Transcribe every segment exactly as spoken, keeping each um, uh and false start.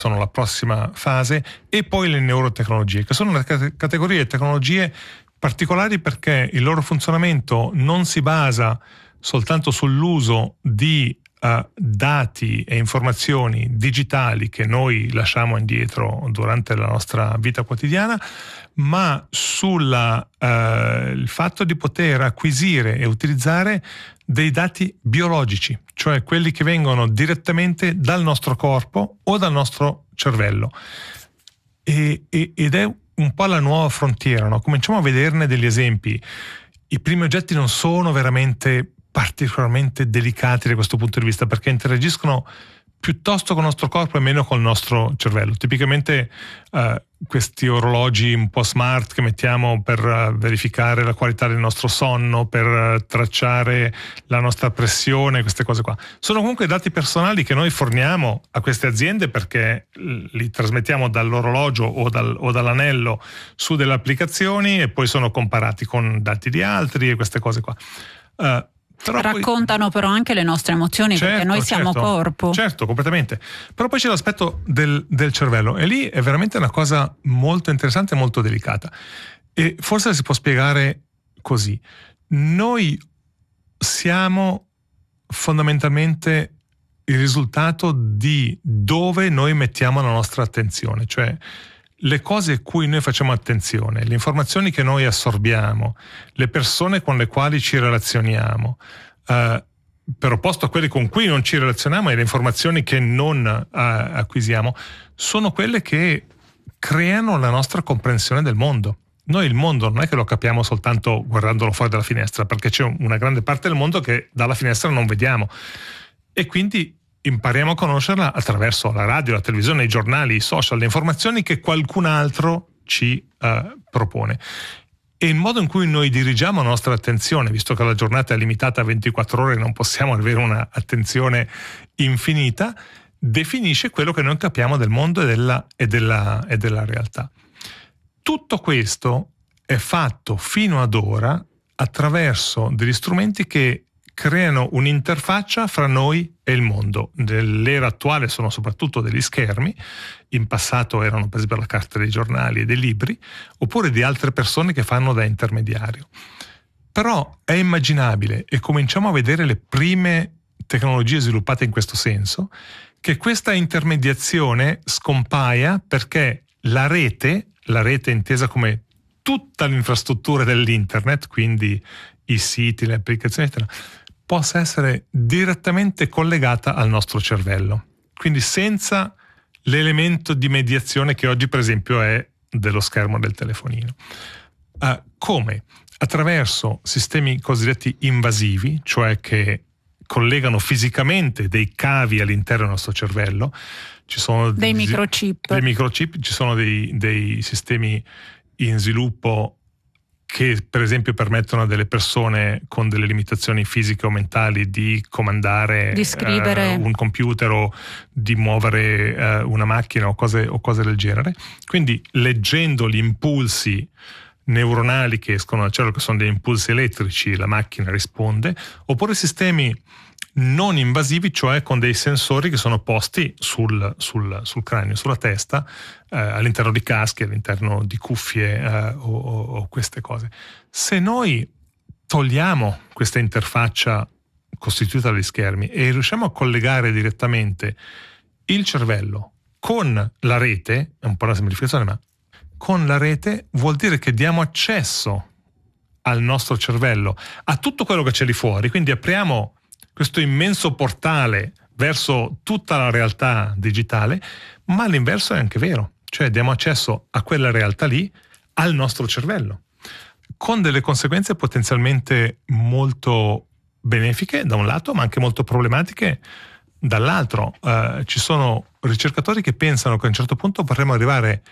sono la prossima fase, e poi le neurotecnologie, che sono una categoria di tecnologie particolari perché il loro funzionamento non si basa soltanto sull'uso di uh, dati e informazioni digitali che noi lasciamo indietro durante la nostra vita quotidiana, ma sul uh, fatto di poter acquisire e utilizzare dei dati biologici, cioè quelli che vengono direttamente dal nostro corpo o dal nostro cervello. E, e, ed è un po' la nuova frontiera, no? Cominciamo a vederne degli esempi. I primi oggetti non sono veramente particolarmente delicati da questo punto di vista, perché interagiscono piuttosto con il nostro corpo e meno con il nostro cervello. Tipicamente uh, questi orologi un po' smart che mettiamo per uh, verificare la qualità del nostro sonno, per uh, tracciare la nostra pressione, queste cose qua. Sono comunque dati personali che noi forniamo a queste aziende perché li trasmettiamo dall'orologio o, dal, o dall'anello su delle applicazioni e poi sono comparati con dati di altri e queste cose qua. Uh, Però raccontano poi, però anche le nostre emozioni, certo, perché noi siamo certo, corpo. Certo, completamente. Però poi c'è l'aspetto del, del cervello, e lì è veramente una cosa molto interessante e molto delicata. E forse si può spiegare così. Noi siamo fondamentalmente il risultato di dove noi mettiamo la nostra attenzione, cioè le cose a cui noi facciamo attenzione, le informazioni che noi assorbiamo, le persone con le quali ci relazioniamo, eh, per opposto a quelle con cui non ci relazioniamo, e le informazioni che non eh, acquisiamo, sono quelle che creano la nostra comprensione del mondo. Noi il mondo non è che lo capiamo soltanto guardandolo fuori dalla finestra, perché c'è una grande parte del mondo che dalla finestra non vediamo, e quindi impariamo a conoscerla attraverso la radio, la televisione, i giornali, i social, le informazioni che qualcun altro ci uh, propone. E il modo in cui noi dirigiamo la nostra attenzione, visto che la giornata è limitata a ventiquattro ore e non possiamo avere una attenzione infinita, definisce quello che noi capiamo del mondo e della, e della, e della realtà. Tutto questo è fatto fino ad ora attraverso degli strumenti che creano un'interfaccia fra noi e il mondo. Nell'era attuale sono soprattutto degli schermi, in passato erano per esempio la carta dei giornali e dei libri, oppure di altre persone che fanno da intermediario. Però è immaginabile, e cominciamo a vedere le prime tecnologie sviluppate in questo senso, che questa intermediazione scompaia perché la rete, la rete intesa come tutta l'infrastruttura dell'internet, quindi i siti, le applicazioni, eccetera, possa essere direttamente collegata al nostro cervello, quindi senza l'elemento di mediazione che oggi per esempio è dello schermo del telefonino. Uh, come? Attraverso sistemi cosiddetti invasivi, cioè che collegano fisicamente dei cavi all'interno del nostro cervello. Ci sono dei, dei microchip. Dei microchip, ci sono dei, dei sistemi in sviluppo che per esempio permettono a delle persone con delle limitazioni fisiche o mentali di comandare di scrivere. Uh, un computer o di muovere uh, una macchina o cose, o cose del genere. Quindi leggendo gli impulsi neuronali che escono dal cervello, che sono degli impulsi elettrici, la macchina risponde, oppure sistemi non invasivi, cioè con dei sensori che sono posti sul, sul, sul cranio, sulla testa, eh, all'interno di caschi, all'interno di cuffie eh, o, o queste cose. Se noi togliamo questa interfaccia costituita dagli schermi e riusciamo a collegare direttamente il cervello con la rete, è un po' una semplificazione, ma con la rete vuol dire che diamo accesso al nostro cervello a tutto quello che c'è lì fuori, quindi apriamo questo immenso portale verso tutta la realtà digitale, ma l'inverso è anche vero, cioè diamo accesso a quella realtà lì al nostro cervello, con delle conseguenze potenzialmente molto benefiche da un lato, ma anche molto problematiche dall'altro. Uh, ci sono ricercatori che pensano che a un certo punto potremo arrivare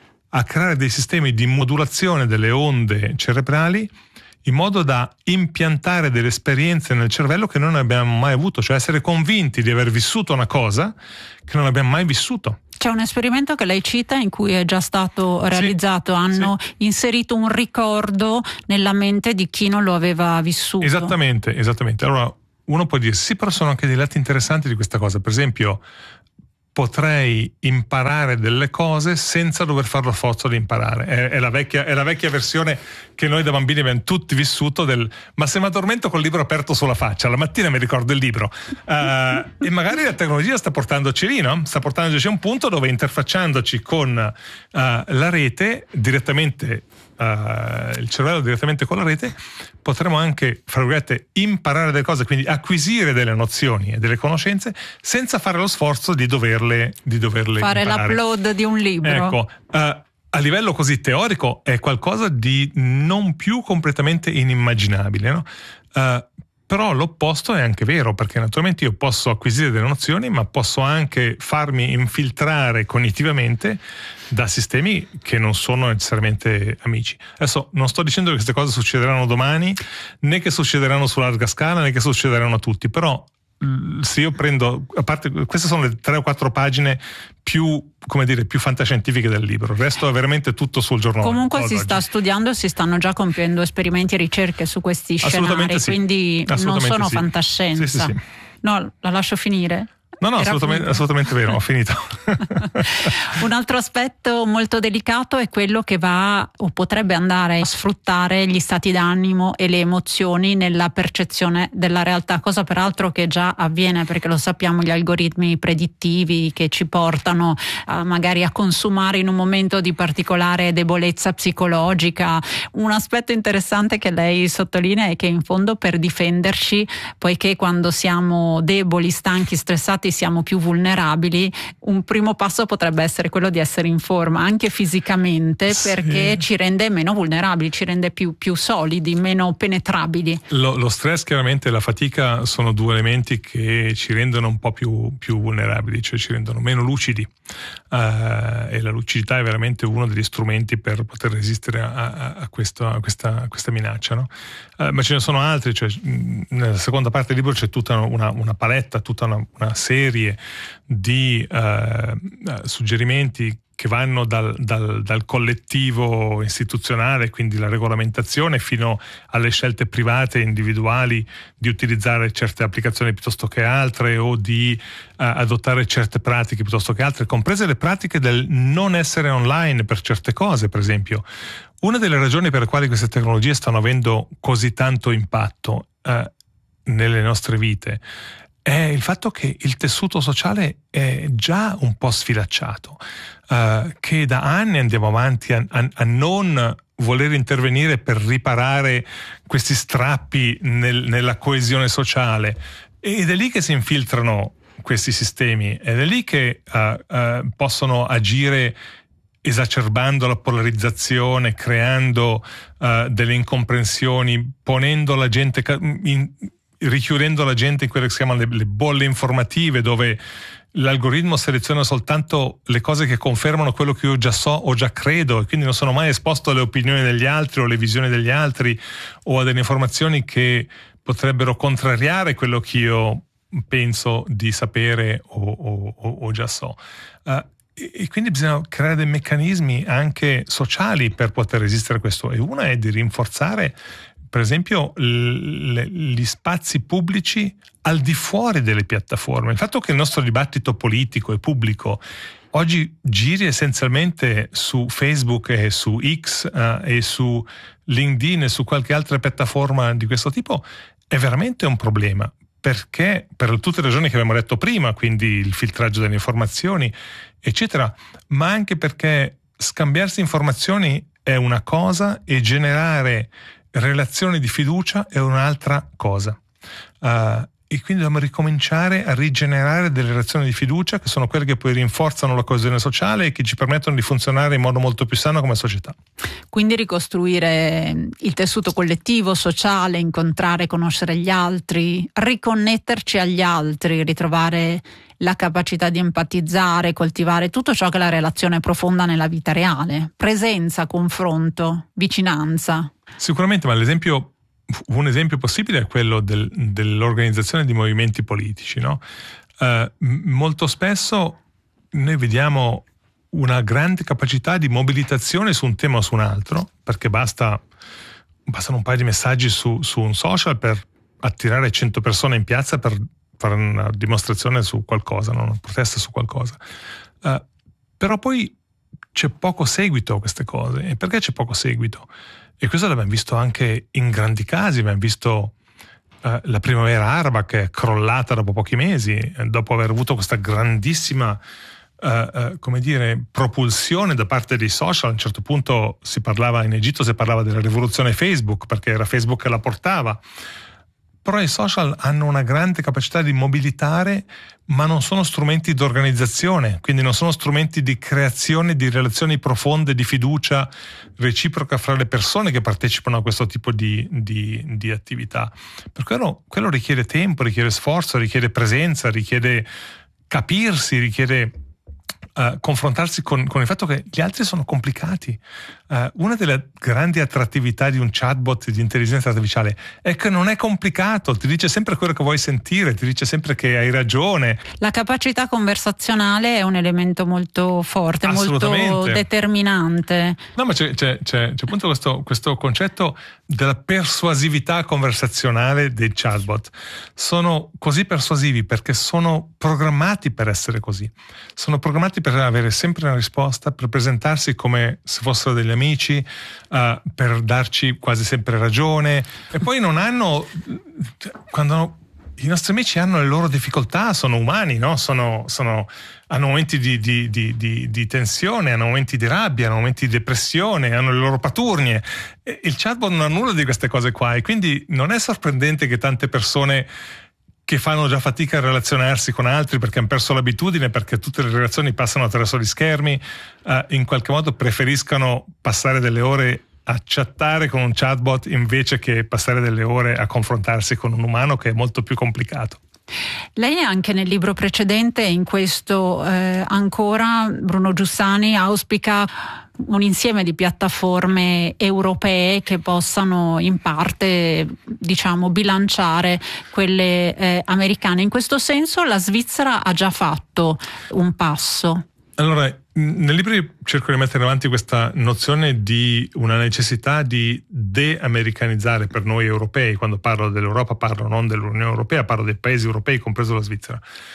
a creare dei sistemi di modulazione delle onde cerebrali in modo da impiantare delle esperienze nel cervello che non abbiamo mai avuto, cioè essere convinti di aver vissuto una cosa che non abbiamo mai vissuto. C'è un esperimento che lei cita in cui è già stato realizzato, sì, hanno sì. inserito un ricordo nella mente di chi non lo aveva vissuto. Esattamente, esattamente. Allora uno può dire sì, però sono anche dei lati interessanti di questa cosa. Per esempio, potrei imparare delle cose senza dover fare lo sforzo di imparare. È, è, la vecchia, è la vecchia versione che noi da bambini abbiamo tutti vissuto del ma se mi addormento col libro aperto sulla faccia, la mattina mi ricordo il libro. Uh, e magari la tecnologia sta portandoci lì, no? Sta portandoci a un punto dove interfacciandoci con uh, la rete direttamente, uh, il cervello direttamente con la rete, potremo anche, fra virgolette, imparare delle cose, quindi acquisire delle nozioni e delle conoscenze senza fare lo sforzo di doverle, di doverle fare imparare. L'upload di un libro. Ecco, uh, a livello così teorico è qualcosa di non più completamente inimmaginabile, no? Uh, però l'opposto è anche vero, perché naturalmente io posso acquisire delle nozioni, ma posso anche farmi infiltrare cognitivamente da sistemi che non sono necessariamente amici. Adesso non sto dicendo che queste cose succederanno domani, né che succederanno su larga scala, né che succederanno a tutti, però se io prendo, a parte queste sono le tre o quattro pagine più, come dire, più fantascientifiche del libro, il resto è veramente tutto sul giornale. Comunque si sta studiando, si stanno già compiendo esperimenti e ricerche su questi scenari, sì. Quindi non sono sì. fantascienza. Sì, sì, sì. No, la lascio finire? No, no, assolutamente, assolutamente vero, ho finito. Un altro aspetto molto delicato è quello che va o potrebbe andare a sfruttare gli stati d'animo e le emozioni nella percezione della realtà, cosa peraltro che già avviene, perché lo sappiamo, gli algoritmi predittivi che ci portano a, magari a consumare in un momento di particolare debolezza psicologica. Un aspetto interessante che lei sottolinea è che in fondo per difenderci, poiché quando siamo deboli, stanchi, stressati siamo più vulnerabili, un primo passo potrebbe essere quello di essere in forma anche fisicamente, sì, perché ci rende meno vulnerabili, ci rende più, più solidi, meno penetrabili. Lo, lo stress chiaramente e la fatica sono due elementi che ci rendono un po' più, più vulnerabili, cioè ci rendono meno lucidi, uh, e la lucidità è veramente uno degli strumenti per poter resistere a, a, a, questo, a, questa, a questa minaccia, no? Uh, ma ce ne sono altri, cioè, nella seconda parte del libro c'è tutta una, una paletta, tutta una, una serie di uh, suggerimenti che vanno dal, dal, dal collettivo istituzionale, quindi la regolamentazione, fino alle scelte private e individuali di utilizzare certe applicazioni piuttosto che altre o di uh, adottare certe pratiche piuttosto che altre, comprese le pratiche del non essere online per certe cose. Per esempio, una delle ragioni per le quali queste tecnologie stanno avendo così tanto impatto uh, nelle nostre vite è il fatto che il tessuto sociale è già un po' sfilacciato, uh, che da anni andiamo avanti a, a, a non voler intervenire per riparare questi strappi nel, nella coesione sociale, ed è lì che si infiltrano questi sistemi, ed è lì che uh, uh, possono agire esacerbando la polarizzazione, creando uh, delle incomprensioni, ponendo la gente in richiudendo la gente in quelle che si chiamano le, le bolle informative, dove l'algoritmo seleziona soltanto le cose che confermano quello che io già so o già credo, e quindi non sono mai esposto alle opinioni degli altri o alle visioni degli altri o a delle informazioni che potrebbero contrariare quello che io penso di sapere o, o, o già so. Uh, e quindi bisogna creare dei meccanismi anche sociali per poter resistere a questo, e una è di rinforzare per esempio l- gli spazi pubblici al di fuori delle piattaforme. Il fatto che il nostro dibattito politico e pubblico oggi giri essenzialmente su Facebook e su X uh, e su LinkedIn e su qualche altra piattaforma di questo tipo è veramente un problema, perché per tutte le ragioni che abbiamo detto prima, quindi il filtraggio delle informazioni eccetera, ma anche perché scambiarsi informazioni è una cosa e generare relazioni di fiducia è un'altra cosa, uh, e quindi dobbiamo ricominciare a rigenerare delle relazioni di fiducia che sono quelle che poi rinforzano la coesione sociale e che ci permettono di funzionare in modo molto più sano come società. Quindi ricostruire il tessuto collettivo, sociale, incontrare, conoscere gli altri, riconnetterci agli altri, ritrovare la capacità di empatizzare, coltivare tutto ciò che è la relazione profonda nella vita reale, presenza, confronto, vicinanza. Sicuramente, ma l'esempio, un esempio possibile è quello del, dell'organizzazione di movimenti politici, no? Uh, molto spesso noi vediamo una grande capacità di mobilitazione su un tema o su un altro, perché basta, bastano un paio di messaggi su, su un social per attirare cento persone in piazza per fare una dimostrazione su qualcosa, no? Una protesta su qualcosa. Uh, però poi c'è poco seguito a queste cose. E perché c'è poco seguito? E questo l'abbiamo visto anche in grandi casi. Abbiamo visto uh, la primavera araba che è crollata dopo pochi mesi, dopo aver avuto questa grandissima uh, uh, come dire, propulsione da parte dei social. A un certo punto si parlava, in Egitto si parlava della rivoluzione Facebook, perché era Facebook che la portava. Però i social hanno una grande capacità di mobilitare, ma non sono strumenti di organizzazione, quindi non sono strumenti di creazione di relazioni profonde, di fiducia reciproca fra le persone che partecipano a questo tipo di, di, di attività. Per quello, quello richiede tempo, richiede sforzo, richiede presenza, richiede capirsi, richiede Uh, confrontarsi con, con il fatto che gli altri sono complicati. Uh, una delle grandi attrattività di un chatbot di intelligenza artificiale è che non è complicato, ti dice sempre quello che vuoi sentire, ti dice sempre che hai ragione. La capacità conversazionale è un elemento molto forte, molto determinante. No, ma c'è, c'è, c'è, c'è appunto questo, questo concetto della persuasività conversazionale dei chatbot. Sono così persuasivi perché sono programmati per essere così. Sono programmati per avere sempre una risposta, per presentarsi come se fossero degli amici, uh, per darci quasi sempre ragione. E poi non hanno, quando i nostri amici hanno le loro difficoltà, sono umani, no? Sono, sono, hanno momenti di, di, di, di, di tensione, hanno momenti di rabbia, hanno momenti di depressione, hanno le loro paturnie. E il chatbot non ha nulla di queste cose qua, e quindi non è sorprendente che tante persone che fanno già fatica a relazionarsi con altri perché hanno perso l'abitudine, perché tutte le relazioni passano attraverso gli schermi, eh, in qualche modo preferiscano passare delle ore a chattare con un chatbot invece che passare delle ore a confrontarsi con un umano, che è molto più complicato. Lei anche nel libro precedente, in questo eh, ancora, Bruno Giussani auspica un insieme di piattaforme europee che possano in parte, diciamo, bilanciare quelle eh, americane. In questo senso la Svizzera ha già fatto un passo. Allora, nel libro cerco di mettere avanti questa nozione di una necessità di de-americanizzare per noi europei. Quando parlo dell'Europa parlo non dell'Unione Europea, parlo dei paesi europei, compreso la Svizzera.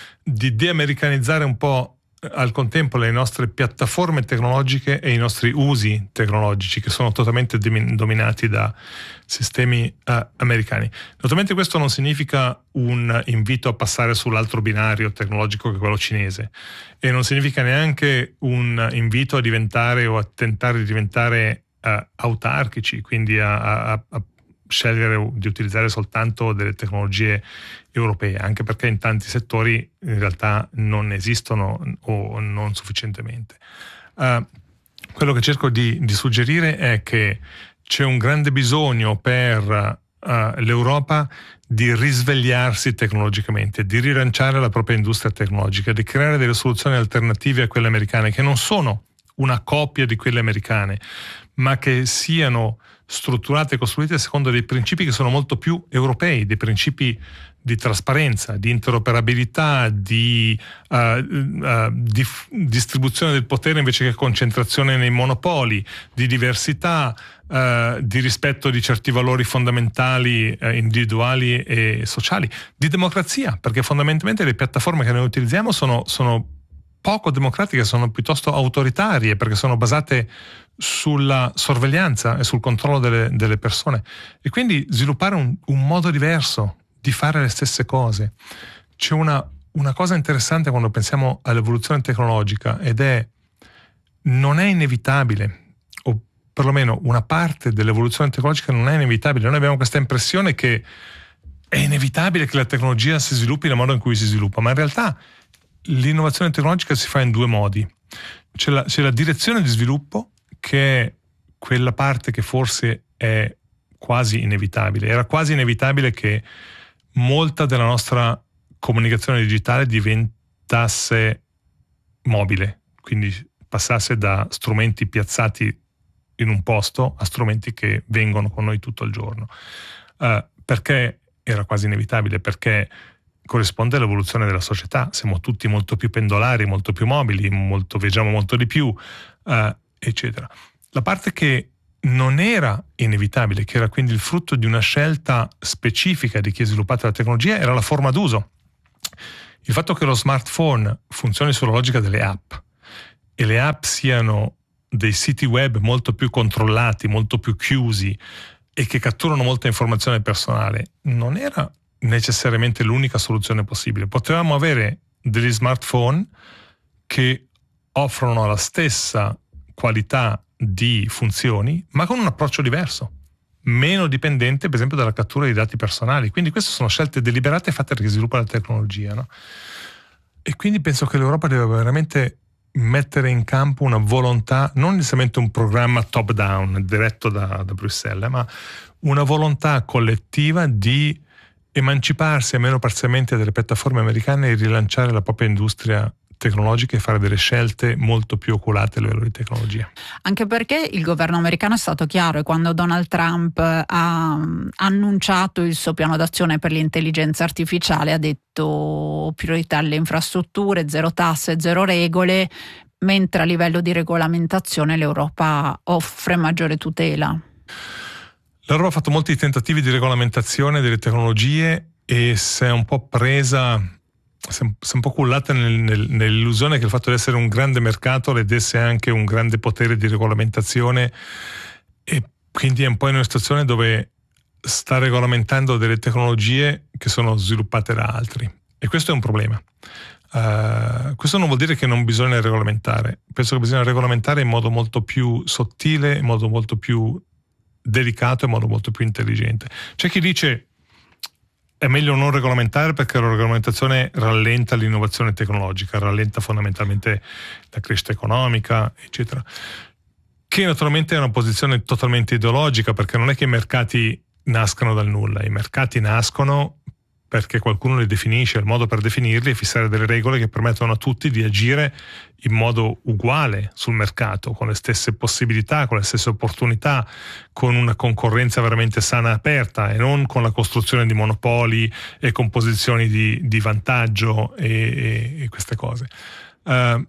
Di de-americanizzare un po' al contempo le nostre piattaforme tecnologiche e i nostri usi tecnologici, che sono totalmente dominati da sistemi uh, americani. Naturalmente questo non significa un invito a passare sull'altro binario tecnologico che è quello cinese, e non significa neanche un invito a diventare o a tentare di diventare uh, autarchici, quindi a, a, a scegliere di utilizzare soltanto delle tecnologie europee, anche perché in tanti settori in realtà non esistono o non sufficientemente. Uh, quello che cerco di, di suggerire è che c'è un grande bisogno per uh, l'Europa di risvegliarsi tecnologicamente, di rilanciare la propria industria tecnologica, di creare delle soluzioni alternative a quelle americane, che non sono una copia di quelle americane, ma che siano strutturate e costruite secondo dei principi che sono molto più europei, dei principi di trasparenza, di interoperabilità, di uh, uh, dif- distribuzione del potere invece che concentrazione nei monopoli, di diversità, uh, di rispetto di certi valori fondamentali uh, individuali e sociali, di democrazia, perché fondamentalmente le piattaforme che noi utilizziamo sono, sono poco democratiche, sono piuttosto autoritarie, perché sono basate sulla sorveglianza e sul controllo delle, delle persone, e quindi sviluppare un, un modo diverso di fare le stesse cose. C'è una, una cosa interessante quando pensiamo all'evoluzione tecnologica, ed è non è inevitabile, o perlomeno una parte dell'evoluzione tecnologica non è inevitabile. Noi abbiamo questa impressione che è inevitabile che la tecnologia si sviluppi nel modo in cui si sviluppa, ma in realtà l'innovazione tecnologica si fa in due modi. C'è la, c'è la direzione di sviluppo, che è quella parte che forse è quasi inevitabile. Era quasi inevitabile che molta della nostra comunicazione digitale diventasse mobile, quindi passasse da strumenti piazzati in un posto a strumenti che vengono con noi tutto il giorno. Uh, perché era quasi inevitabile? Perché corrisponde all'evoluzione della società. Siamo tutti molto più pendolari, molto più mobili, molto, viaggiamo molto di più, uh, eccetera. La parte che non era inevitabile, che era quindi il frutto di una scelta specifica di chi ha sviluppato la tecnologia, era la forma d'uso. Il fatto che lo smartphone funzioni sulla logica delle app e le app siano dei siti web molto più controllati, molto più chiusi e che catturano molta informazione personale, non era necessariamente l'unica soluzione possibile. Potevamo avere degli smartphone che offrono la stessa qualità di funzioni, ma con un approccio diverso, meno dipendente per esempio dalla cattura di dati personali. Quindi queste sono scelte deliberate fatte da chi sviluppa la tecnologia, no? E quindi penso che l'Europa deve veramente mettere in campo una volontà, non necessariamente un programma top down diretto da, da Bruxelles, ma una volontà collettiva di emanciparsi almeno parzialmente dalle piattaforme americane e rilanciare la propria industria tecnologiche e fare delle scelte molto più oculate a livello di tecnologia. Anche perché il governo americano è stato chiaro, e quando Donald Trump ha annunciato il suo piano d'azione per l'intelligenza artificiale ha detto priorità alle infrastrutture, zero tasse, zero regole, mentre a livello di regolamentazione l'Europa offre maggiore tutela. L'Europa ha fatto molti tentativi di regolamentazione delle tecnologie e si è un po' presa si è un po' cullata nel, nel, nell'illusione che il fatto di essere un grande mercato le desse anche un grande potere di regolamentazione, e quindi è un po' in una situazione dove sta regolamentando delle tecnologie che sono sviluppate da altri, e questo è un problema. Uh, questo non vuol dire che non bisogna regolamentare, penso che bisogna regolamentare in modo molto più sottile, in modo molto più delicato, in modo molto più intelligente. C'è chi dice è meglio non regolamentare perché la regolamentazione rallenta l'innovazione tecnologica, rallenta fondamentalmente la crescita economica, eccetera. Che naturalmente è una posizione totalmente ideologica, perché non è che i mercati nascano dal nulla, i mercati nascono perché qualcuno li definisce, il modo per definirli e fissare delle regole che permettono a tutti di agire in modo uguale sul mercato, con le stesse possibilità, con le stesse opportunità, con una concorrenza veramente sana e aperta, e non con la costruzione di monopoli e con posizioni di, di vantaggio e, e, e queste cose. Uh,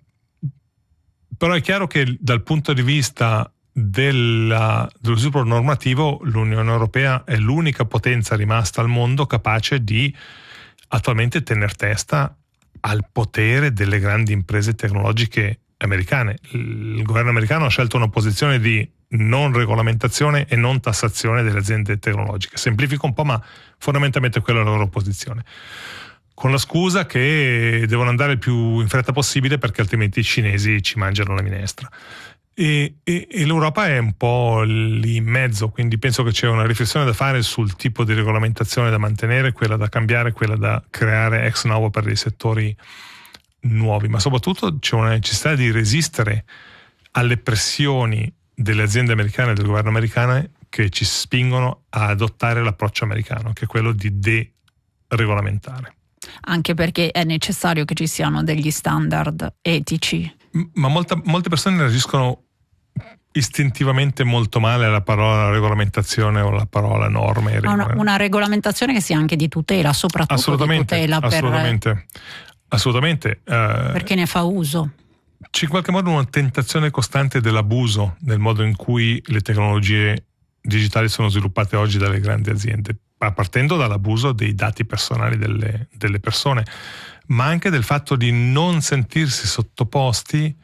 però è chiaro che dal punto di vista Della, dello sviluppo normativo l'Unione Europea è l'unica potenza rimasta al mondo capace di attualmente tener testa al potere delle grandi imprese tecnologiche americane. Il governo americano ha scelto una posizione di non regolamentazione e non tassazione delle aziende tecnologiche. Semplifico un po', ma fondamentalmente quella è la loro posizione, con la scusa che devono andare il più in fretta possibile perché altrimenti i cinesi ci mangiano la minestra. E, e, e l'Europa è un po' lì in mezzo, quindi penso che c'è una riflessione da fare sul tipo di regolamentazione da mantenere, quella da cambiare, quella da creare ex novo per dei settori nuovi, ma soprattutto c'è una necessità di resistere alle pressioni delle aziende americane e del governo americano che ci spingono a adottare l'approccio americano, che è quello di deregolamentare. Anche perché è necessario che ci siano degli standard etici. Ma molta, molte persone reagiscono istintivamente molto male alla parola regolamentazione o alla parola norme. Una, una regolamentazione che sia anche di tutela, soprattutto assolutamente, di tutela assolutamente, per, assolutamente. Uh, perché ne fa uso. C'è in qualche modo una tentazione costante dell'abuso nel modo in cui le tecnologie digitali sono sviluppate oggi dalle grandi aziende, partendo dall'abuso dei dati personali delle, delle persone, ma anche del fatto di non sentirsi sottoposti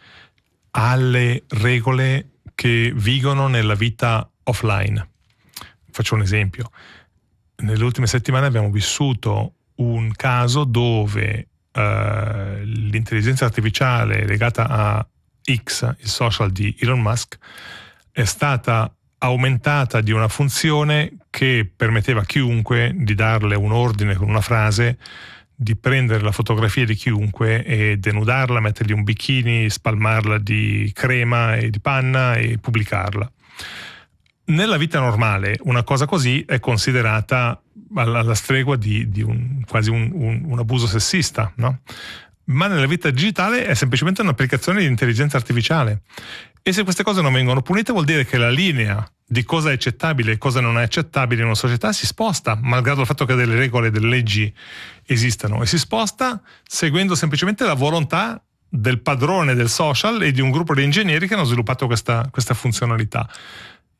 alle regole che vigono nella vita offline. Faccio un esempio. Nelle ultime settimane abbiamo vissuto un caso dove uh, l'intelligenza artificiale legata a X, il social di Elon Musk, è stata aumentata di una funzione che permetteva a chiunque di darle un ordine con una frase, di prendere la fotografia di chiunque e denudarla, mettergli un bikini, spalmarla di crema e di panna e pubblicarla. Nella vita normale una cosa così è considerata alla stregua di, di un, quasi un, un, un abuso sessista, no? Ma nella vita digitale è semplicemente un'applicazione di intelligenza artificiale. E se queste cose non vengono punite vuol dire che la linea di cosa è accettabile e cosa non è accettabile in una società si sposta, malgrado il fatto che delle regole e delle leggi esistano, e si sposta seguendo semplicemente la volontà del padrone del social e di un gruppo di ingegneri che hanno sviluppato questa, questa funzionalità.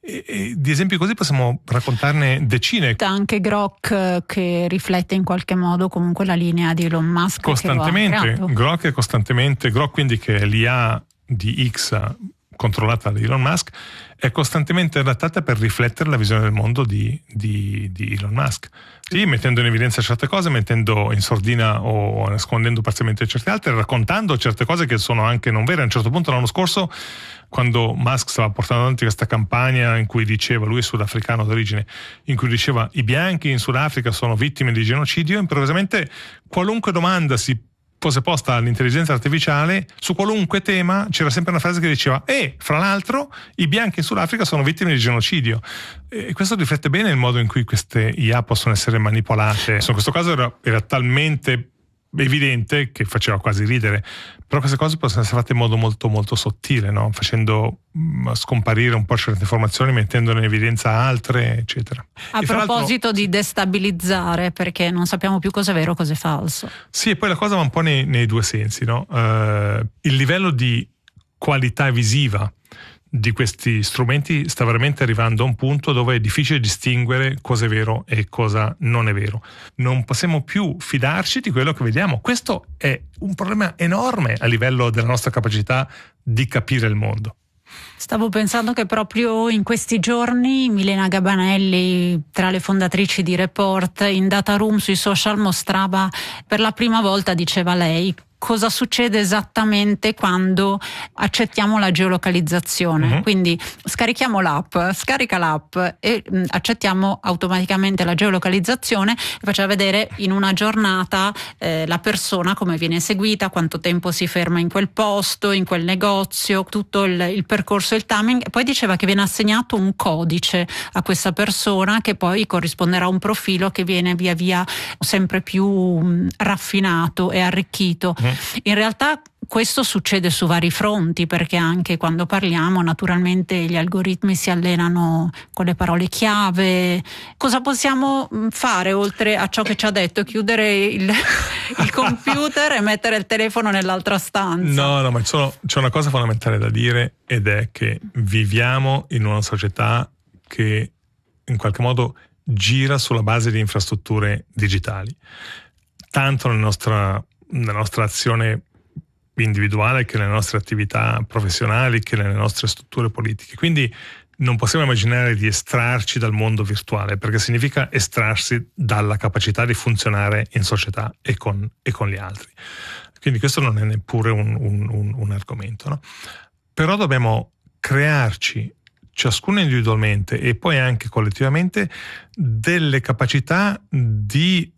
E, e di esempi così possiamo raccontarne decine. Anche Grok, che riflette in qualche modo comunque la linea di Elon Musk. Costantemente, Grok è costantemente, Grok quindi che è l'I A di X controllata da Elon Musk, è costantemente adattata per riflettere la visione del mondo di, di, di Elon Musk. Sì, mettendo in evidenza certe cose, mettendo in sordina o nascondendo parzialmente certe altre, raccontando certe cose che sono anche non vere. A un certo punto l'anno scorso, quando Musk stava portando avanti questa campagna in cui diceva, lui è sudafricano d'origine, in cui diceva i bianchi in Sudafrica sono vittime di genocidio, improvvisamente qualunque domanda si fosse posta all'intelligenza artificiale, su qualunque tema c'era sempre una frase che diceva e fra l'altro i bianchi in Sudafrica sono vittime di genocidio, e questo riflette bene il modo in cui queste I A possono essere manipolate. In questo caso era, era talmente evidente che faceva quasi ridere, però queste cose possono essere fatte in modo molto molto sottile, no? Facendo mh, scomparire un po' certe informazioni, mettendone in evidenza altre, eccetera. A e proposito di destabilizzare, perché non sappiamo più cosa è vero, cosa è falso. Sì, e poi la cosa va un po' nei, nei due sensi, no? Uh, il livello di qualità visiva di questi strumenti sta veramente arrivando a un punto dove è difficile distinguere cosa è vero e cosa non è vero. Non possiamo più fidarci di quello che vediamo. Questo è un problema enorme a livello della nostra capacità di capire il mondo. Stavo pensando che proprio in questi giorni Milena Gabanelli, tra le fondatrici di Report, in Data Room sui social mostrava per la prima volta, diceva lei, cosa succede esattamente quando accettiamo la geolocalizzazione. Uh-huh. Quindi scarichiamo l'app, scarica l'app e mh, accettiamo automaticamente la geolocalizzazione, e faceva vedere in una giornata eh, la persona come viene seguita, quanto tempo si ferma in quel posto, in quel negozio, tutto il, il percorso, il timing, e poi diceva che viene assegnato un codice a questa persona che poi corrisponderà a un profilo che viene via via sempre più mh, raffinato e arricchito. Uh-huh. In realtà questo succede su vari fronti, perché anche quando parliamo naturalmente gli algoritmi si allenano con le parole chiave. Cosa possiamo fare oltre a ciò che ci ha detto? Chiudere il, il computer e mettere il telefono nell'altra stanza? No, no, ma c'è una cosa fondamentale da dire, ed è che viviamo in una società che in qualche modo gira sulla base di infrastrutture digitali. Tanto nella nostra nella nostra azione individuale che nelle nostre attività professionali, che nelle nostre strutture politiche. Quindi non possiamo immaginare di estrarci dal mondo virtuale, perché significa estrarsi dalla capacità di funzionare in società e con, e con gli altri. Quindi questo non è neppure un, un, un, un argomento, no? Però dobbiamo crearci ciascuno individualmente e poi anche collettivamente delle capacità di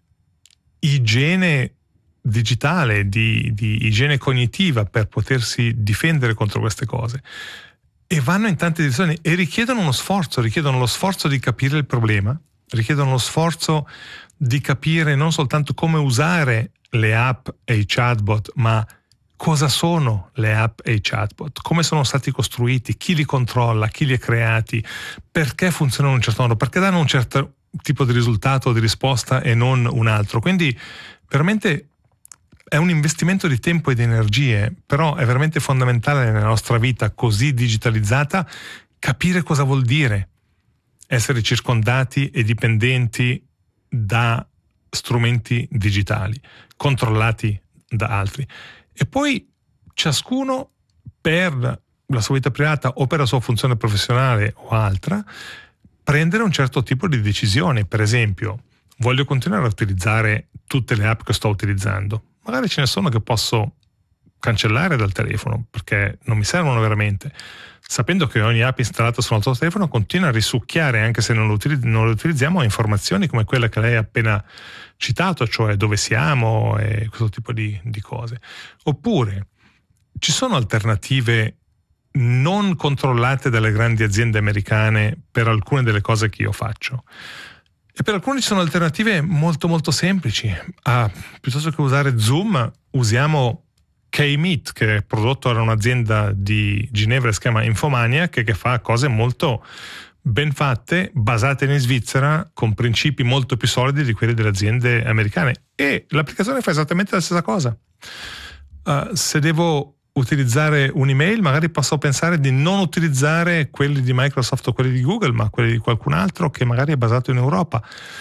igiene digitale, di, di igiene cognitiva per potersi difendere contro queste cose, e vanno in tante direzioni e richiedono uno sforzo, richiedono lo sforzo di capire il problema, richiedono lo sforzo di capire non soltanto come usare le app e i chatbot, ma cosa sono le app e i chatbot, come sono stati costruiti, chi li controlla, chi li ha creati, perché funzionano in un certo modo, perché danno un certo tipo di risultato o di risposta e non un altro. Quindi veramente è un investimento di tempo e di energie, però è veramente fondamentale nella nostra vita così digitalizzata capire cosa vuol dire essere circondati e dipendenti da strumenti digitali, controllati da altri. E poi ciascuno, per la sua vita privata o per la sua funzione professionale o altra, prendere un certo tipo di decisioni. Per esempio, voglio continuare a utilizzare tutte le app che sto utilizzando. Magari ce ne sono che posso cancellare dal telefono perché non mi servono veramente, sapendo che ogni app installata sul nostro telefono continua a risucchiare, anche se non lo, utilizz- non lo utilizziamo, informazioni come quella che lei ha appena citato, cioè dove siamo e questo tipo di, di cose. Oppure ci sono alternative non controllate dalle grandi aziende americane per alcune delle cose che io faccio. E per alcuni ci sono alternative molto molto semplici. Ah, piuttosto che usare Zoom, usiamo K-Meet, che è prodotto da un'azienda di Ginevra che si chiama Infomania, che, che fa cose molto ben fatte, basate in Svizzera, con principi molto più solidi di quelli delle aziende americane. E l'applicazione fa esattamente la stessa cosa. Uh, se devo utilizzare un'email, magari posso pensare di non utilizzare quelli di Microsoft o quelli di Google, ma quelli di qualcun altro che magari è basato in Europa.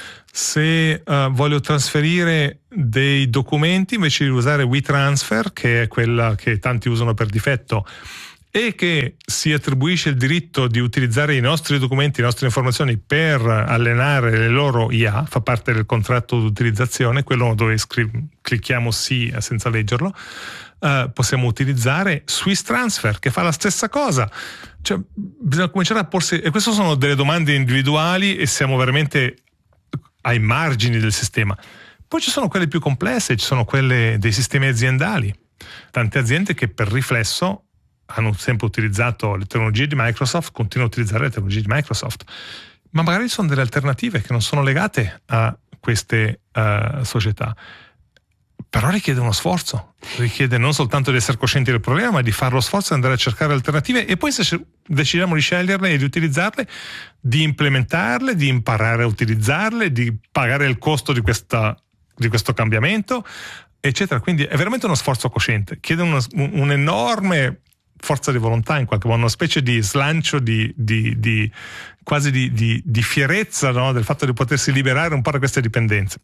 Se uh, voglio trasferire dei documenti, invece di usare WeTransfer, che è quella che tanti usano per difetto e che si attribuisce il diritto di utilizzare i nostri documenti, le nostre informazioni per allenare le loro I A, fa parte del contratto di utilizzazione, quello dove scri- clicchiamo sì senza leggerlo, uh, possiamo utilizzare Swiss Transfer, che fa la stessa cosa. Cioè, bisogna cominciare a porsi, e queste sono delle domande individuali e siamo veramente ai margini del sistema. Poi ci sono quelle più complesse, ci sono quelle dei sistemi aziendali. Tante aziende che per riflesso hanno sempre utilizzato le tecnologie di Microsoft, continuano a utilizzare le tecnologie di Microsoft, ma magari sono delle alternative che non sono legate a queste uh, società. Però richiede uno sforzo, richiede non soltanto di essere coscienti del problema, ma di fare lo sforzo di andare a cercare alternative, e poi se decidiamo di sceglierle e di utilizzarle, di implementarle, di imparare a utilizzarle, di pagare il costo di, questa, di questo cambiamento, eccetera. Quindi è veramente uno sforzo cosciente, chiede uno, un'enorme forza di volontà, in qualche modo, una specie di slancio di, di, di quasi di, di, di fierezza, no? Del fatto di potersi liberare un po' da queste dipendenze.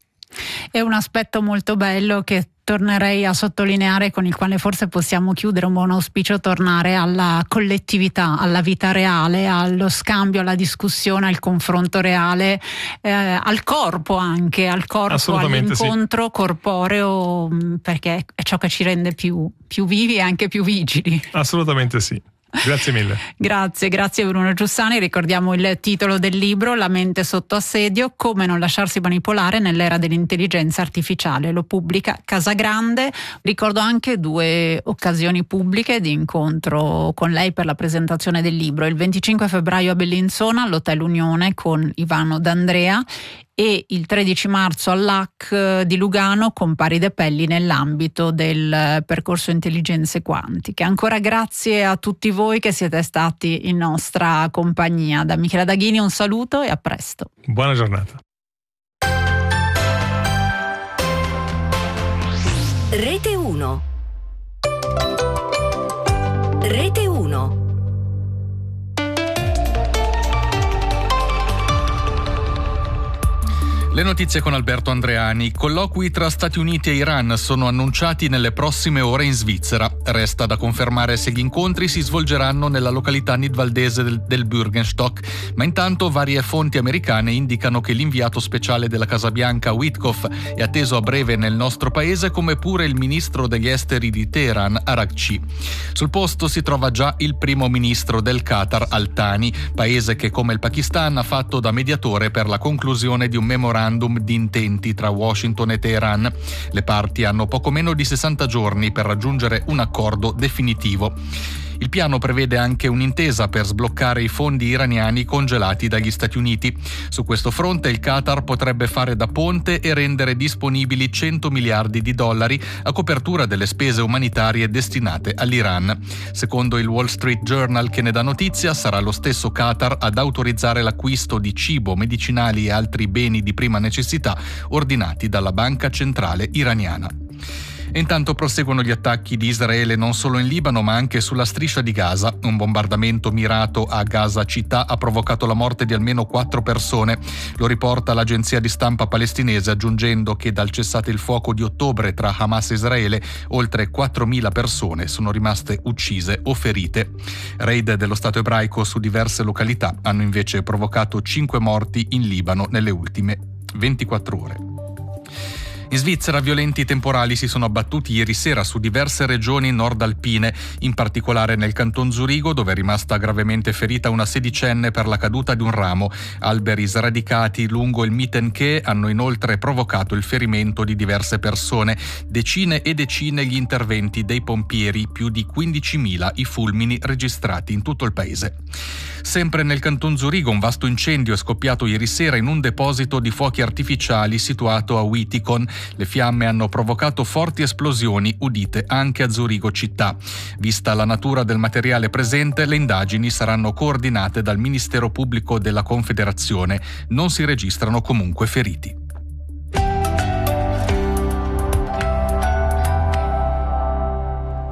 È un aspetto molto bello che tornerei a sottolineare, con il quale forse possiamo chiudere, un buon auspicio: tornare alla collettività, alla vita reale, allo scambio, alla discussione, al confronto reale, eh, al corpo anche, al corpo, all'incontro sì. corporeo, perché è ciò che ci rende più, più vivi e anche più vigili. Assolutamente sì. Grazie mille. Grazie, grazie Bruno Giussani. Ricordiamo il titolo del libro: La mente sotto assedio, come non lasciarsi manipolare nell'era dell'intelligenza artificiale. Lo pubblica Casagrande. Ricordo anche due occasioni pubbliche di incontro con lei per la presentazione del libro: il venticinque febbraio a Bellinzona all'Hotel Unione con Ivano D'Andrea, e il tredici marzo all'A C di Lugano con Pari De Pelli nell'ambito del percorso Intelligenze Quantiche. Ancora grazie a tutti voi che siete stati in nostra compagnia. Da Michela Daghini un saluto e a presto. Buona giornata. Rete uno. Rete uno. Le notizie con Alberto Andreani. Colloqui tra Stati Uniti e Iran sono annunciati nelle prossime ore in Svizzera. Resta da confermare se gli incontri si svolgeranno nella località nidwaldese del, del Bürgenstock, ma intanto varie fonti americane indicano che l'inviato speciale della Casa Bianca Witkoff è atteso a breve nel nostro paese, come pure il ministro degli esteri di Teheran Araghchi. Sul posto si trova già il primo ministro del Qatar Al Thani, paese che come il Pakistan ha fatto da mediatore per la conclusione di un memorandum di intenti tra Washington e Teheran. Le parti hanno poco meno di sessanta giorni per raggiungere un accordo definitivo. Il piano prevede anche un'intesa per sbloccare i fondi iraniani congelati dagli Stati Uniti. Su questo fronte il Qatar potrebbe fare da ponte e rendere disponibili cento miliardi di dollari a copertura delle spese umanitarie destinate all'Iran. Secondo il Wall Street Journal, che ne dà notizia, sarà lo stesso Qatar ad autorizzare l'acquisto di cibo, medicinali e altri beni di prima necessità ordinati dalla Banca Centrale Iraniana. E intanto proseguono gli attacchi di Israele non solo in Libano ma anche sulla striscia di Gaza. Un bombardamento mirato a Gaza città ha provocato la morte di almeno quattro persone. Lo riporta l'agenzia di stampa palestinese, aggiungendo che dal cessate il fuoco di ottobre tra Hamas e Israele oltre quattromila persone sono rimaste uccise o ferite. Raid dello Stato ebraico su diverse località hanno invece provocato cinque morti in Libano nelle ultime ventiquattro ore. In Svizzera violenti temporali si sono abbattuti ieri sera su diverse regioni nord-alpine, in particolare nel canton Zurigo, dove è rimasta gravemente ferita una sedicenne per la caduta di un ramo. Alberi sradicati lungo il Mittenke hanno inoltre provocato il ferimento di diverse persone. Decine e decine gli interventi dei pompieri, più di quindicimila i fulmini registrati in tutto il paese. Sempre nel canton Zurigo un vasto incendio è scoppiato ieri sera in un deposito di fuochi artificiali situato a Wittikon. Le fiamme hanno provocato forti esplosioni udite anche a Zurigo città. Vista la natura del materiale presente, le indagini saranno coordinate dal Ministero Pubblico della Confederazione. Non si registrano comunque feriti.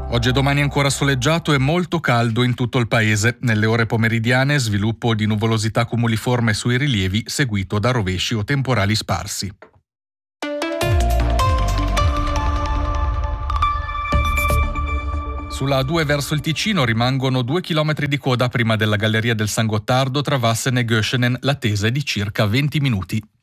Oggi e domani ancora soleggiato e molto caldo in tutto il paese. Nelle ore pomeridiane sviluppo di nuvolosità cumuliforme sui rilievi seguito da rovesci o temporali sparsi. Sulla A due verso il Ticino rimangono due chilometri di coda prima della galleria del San Gottardo tra Vassen e Göschenen, l'attesa è di circa venti minuti.